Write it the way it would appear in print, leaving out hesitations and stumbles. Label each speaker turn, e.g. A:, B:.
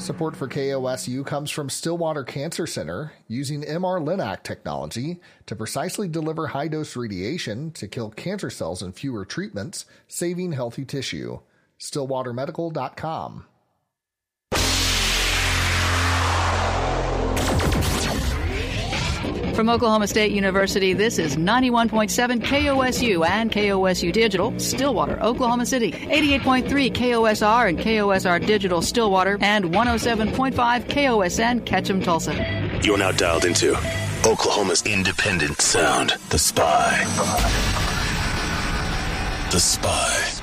A: Support for KOSU comes from Stillwater Cancer Center, using MR-Linac technology to precisely deliver high-dose radiation to kill cancer cells in fewer treatments, saving healthy tissue. StillwaterMedical.com.
B: From Oklahoma State University, this is 91.7 KOSU and KOSU Digital, Stillwater, Oklahoma City, 88.3 KOSR and KOSR Digital Stillwater, and 107.5 KOSN Ketchum, Tulsa.
C: You're now dialed into Oklahoma's independent sound, The Spy. The Spy.